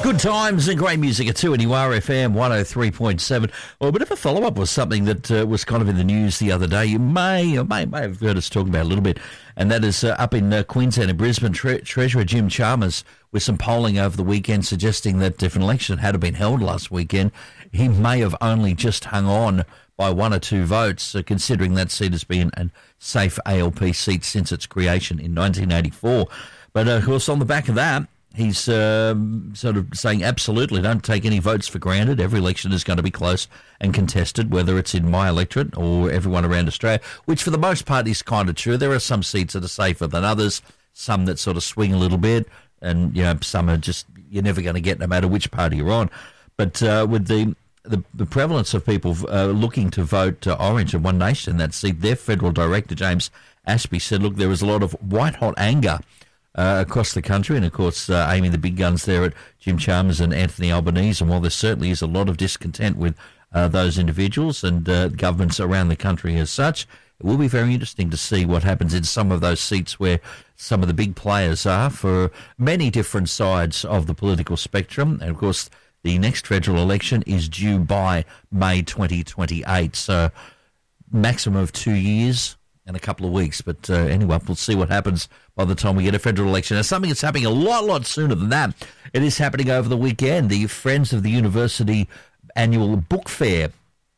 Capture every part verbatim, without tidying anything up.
Good times and great music at two N U R F M one oh three point seven. Well, a bit of a follow-up was something that uh, was kind of in the news the other day. You may or may, may have heard us talk about a little bit, and that is uh, up in uh, Queensland and Brisbane, Tre- Treasurer Jim Chalmers, with some polling over the weekend suggesting that if an election had been held last weekend, he may have only just hung on by one or two votes, uh, considering that seat has been a safe A L P seat since its creation in nineteen eighty-four. But, uh, of course, on the back of that, he's um, sort of saying, absolutely, don't take any votes for granted. Every election is going to be close and contested, whether it's in my electorate or everyone around Australia, which for the most part is kind of true. There are some seats that are safer than others, some that sort of swing a little bit, and, you know, some are just, you're never going to get no matter which party you're on. But uh, with the, the the prevalence of people uh, looking to vote uh, Orange and One Nation in that seat, their federal director, James Ashby, said, look, there was a lot of white-hot anger Uh, across the country, and of course uh, aiming the big guns there at Jim Chalmers and Anthony Albanese, and while there certainly is a lot of discontent with uh, those individuals and uh, governments around the country as such, it will be very interesting to see what happens in some of those seats where some of the big players are for many different sides of the political spectrum. And of course the next federal election is due by May twenty twenty-eight, so maximum of two years in a couple of weeks. But uh, anyway, we'll see what happens by the time we get a federal election. Now, something that's happening a lot, lot sooner than that. It is happening over the weekend, the Friends of the University annual book fair.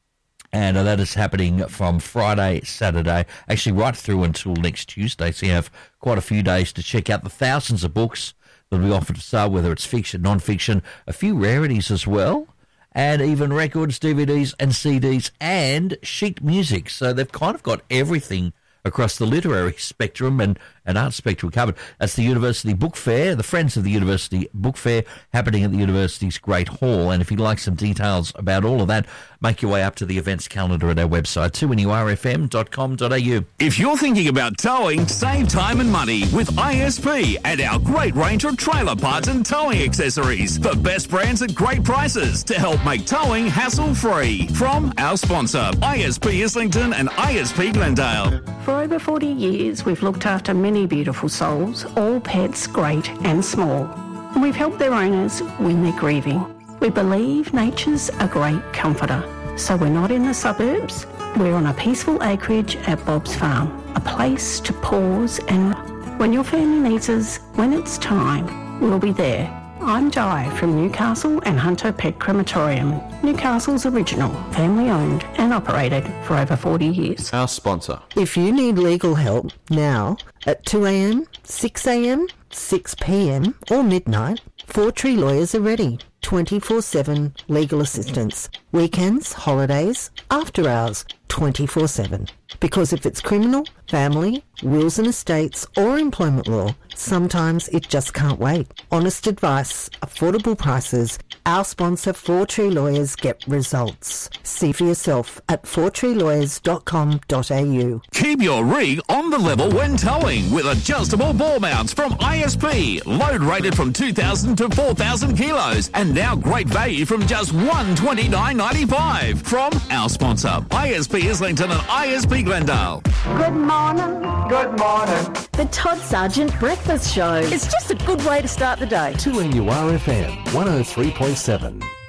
And uh, that is happening from Friday, Saturday, actually right through until next Tuesday. So you have quite a few days to check out the thousands of books that will be offered to sale, whether it's fiction, non-fiction, a few rarities as well, and even records, D V Ds and C Ds and sheet music. So they've kind of got everything across the literary spectrum and, and art spectrum covered. That's the University Book Fair, the Friends of the University Book Fair, happening at the university's Great Hall. And if you'd like some details about all of that, make your way up to the events calendar at our website, two N U R F M dot com dot a u. If you're thinking about towing, save time and money with I S P and our great range of trailer parts and towing accessories. The best brands at great prices to help make towing hassle-free. From our sponsor, I S P Islington and I S P Glendale. For over forty years, we've looked after many beautiful souls, all pets great and small. And we've helped their owners when they're grieving. We believe nature's a great comforter. So we're not in the suburbs. We're on a peaceful acreage at Bob's Farm, a place to pause and when your family needs us, when it's time, we'll be there. I'm Di from Newcastle and Hunter Pet Crematorium, Newcastle's original, family-owned and operated for over forty years. Our sponsor. If you need legal help now at two a m, six a m, six p m or midnight, Four Tree Lawyers are ready. twenty-four seven legal assistance. Weekends, holidays, after hours, twenty-four seven. Because if it's criminal, family, wills and estates or employment law, sometimes it just can't wait. Honest advice, affordable prices. Our sponsor, Four Tree Lawyers, get results. See for yourself at four tree lawyers dot com dot a u. Keep your rig on the level when towing with adjustable ball mounts from I S P. Load rated from two thousand to four thousand kilos. And now great value from just one hundred twenty-nine dollars ninety-five from our sponsor, I S P Islington and I S P Glendale. Good morning. Good morning. The Todd Sargent Breakfast Show. It's just a good way to start the day. two N U R F M one oh three point seven.